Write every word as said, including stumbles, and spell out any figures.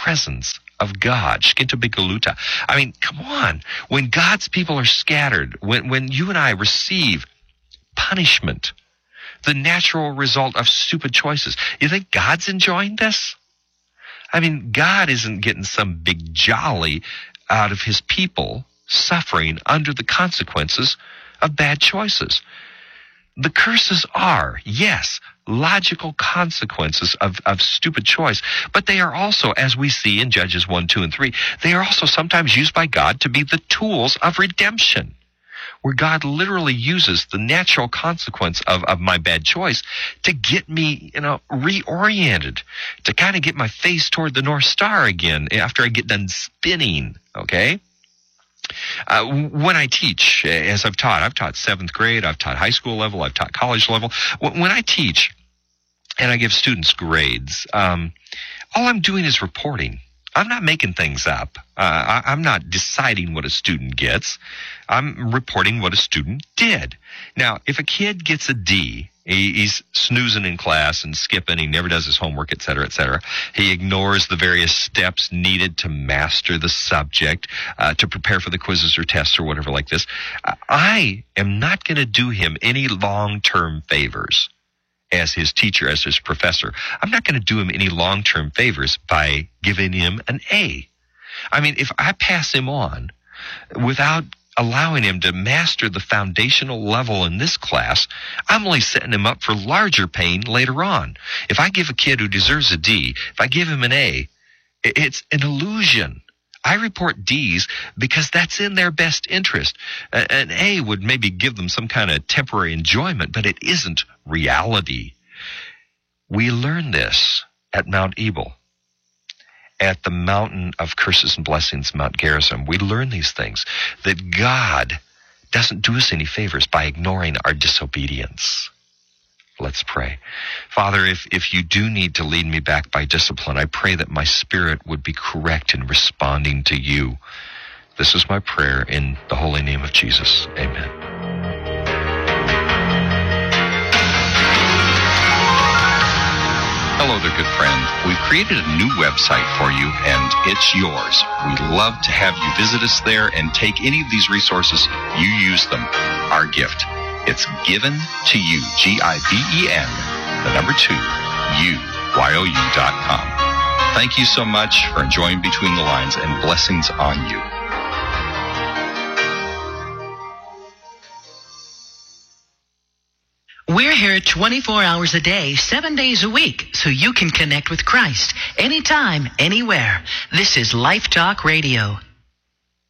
presence of God. Shkintabikaluta. I mean, come on. When God's people are scattered, when, when you and I receive punishment, the natural result of stupid choices, you think God's enjoying this? I mean, God isn't getting some big jolly out of his people suffering under the consequences of bad choices. The curses are, yes, logical consequences of, of stupid choice, but they are also, as we see in Judges one, two, and three, they are also sometimes used by God to be the tools of redemption, where God literally uses the natural consequence of, of my bad choice to get me, you know, reoriented, to kind of get my face toward the North Star again after I get done spinning, okay? Uh, when I teach, as I've taught, I've taught seventh grade, I've taught high school level, I've taught college level. When I teach and I give students grades, um, all I'm doing is reporting. I'm not making things up. Uh, I, I'm not deciding what a student gets. I'm reporting what a student did. Now, if a kid gets a D, he, he's snoozing in class and skipping, he never does his homework, et cetera, et cetera. He ignores the various steps needed to master the subject, uh, to prepare for the quizzes or tests or whatever like this. I am not going to do him any long-term favors as his teacher, as his professor. I'm not going to do him any long-term favors by giving him an A. I mean, if I pass him on without allowing him to master the foundational level in this class, I'm only setting him up for larger pain later on. If I give a kid who deserves a D, if I give him an A, it's an illusion. I report D's because that's in their best interest. An A would maybe give them some kind of temporary enjoyment, but it isn't reality. We learn this at Mount Ebal, at the mountain of curses and blessings, Mount Gerizim. We learn these things, that God doesn't do us any favors by ignoring our disobedience. Let's pray. Father, if, if you do need to lead me back by discipline, I pray that my spirit would be correct in responding to you. This is my prayer in the holy name of Jesus. Amen. Hello there, good friend. We've created a new website for you, and it's yours. We'd love to have you visit us there and take any of these resources. You use them. Our gift. It's given to you, G I V E N, the number two, U Y O U dot com. Thank you so much for enjoying Between the Lines, and blessings on you. We're here twenty-four hours a day, seven days a week, so you can connect with Christ anytime, anywhere. This is Life Talk Radio.